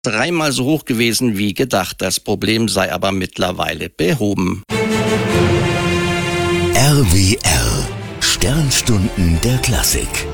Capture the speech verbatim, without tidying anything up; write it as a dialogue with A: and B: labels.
A: dreimal so hoch gewesen wie gedacht. Das Problem sei aber mittlerweile behoben.
B: R W R. Sternstunden der Klassik.